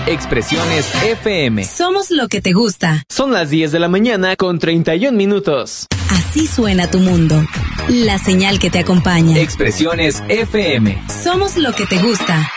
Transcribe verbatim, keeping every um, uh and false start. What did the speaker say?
Expresiones F M. Somos lo que te gusta. Son las diez de la mañana con treinta y un minutos. Así suena tu mundo. La señal que te acompaña. Expresiones F M. Somos lo que te gusta.